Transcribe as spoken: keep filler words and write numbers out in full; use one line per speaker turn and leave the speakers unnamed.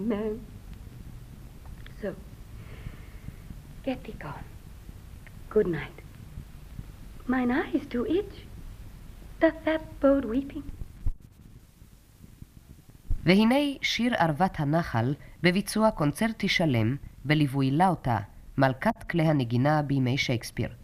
No. So, get thee gone. Good night. Mine eyes do itch. Doth that bode weeping?
והנה שיר ערבת הנחל בביצוע קונצרטי שלם בליווי לאוטה, מלכת כלי הנגינה בימי שייקספיר.